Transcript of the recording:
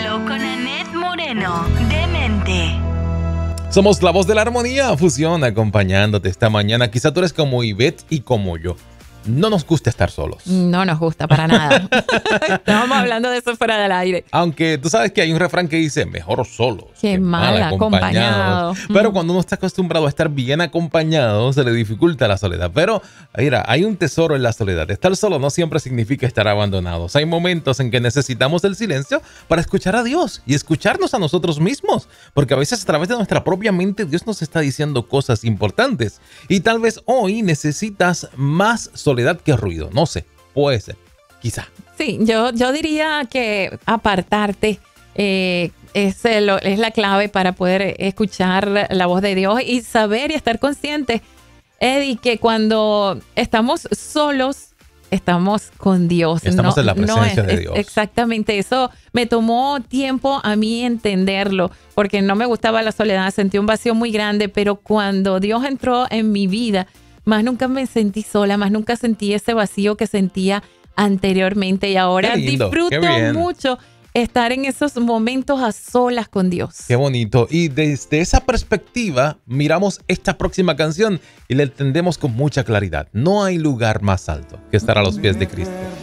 Solo con Annette Moreno, Demente. Somos la voz de la armonía, fusión, acompañándote esta mañana. Quizá tú eres como Ivette y como yo. No nos gusta estar solos. No nos gusta para nada. Estábamos hablando de eso fuera del aire. Aunque tú sabes que hay un refrán que dice, mejor solos que mal acompañado. Pero cuando uno está acostumbrado a estar bien acompañado, se le dificulta la soledad. Pero mira, hay un tesoro en la soledad. Estar solo no siempre significa estar abandonados. Hay momentos en que necesitamos el silencio para escuchar a Dios y escucharnos a nosotros mismos. Porque a veces a través de nuestra propia mente Dios nos está diciendo cosas importantes. Y tal vez hoy necesitas más soledad que ruido. No sé, puede ser, quizá. Sí, yo diría que apartarte es la clave para poder escuchar la voz de Dios y saber y estar consciente, Eddie, que cuando estamos solos, estamos con Dios. Estamos en la presencia de Dios. Exactamente, eso me tomó tiempo a mí entenderlo, porque no me gustaba la soledad, sentí un vacío muy grande, pero cuando Dios entró en mi vida, más nunca me sentí sola, más nunca sentí ese vacío que sentía anteriormente y ahora disfruto mucho estar en esos momentos a solas con Dios. Qué bonito. Y desde esa perspectiva miramos esta próxima canción y la entendemos con mucha claridad. No hay lugar más alto que estar a los pies de Cristo.